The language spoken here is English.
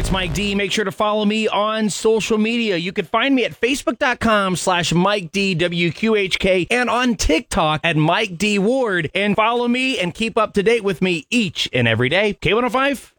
it's Mike D. Make sure to follow me on social media. You can find me at facebook.com/MikeDWQHK and on TikTok at Mike D. Ward. And follow me and keep up to date with me each and every day. K105.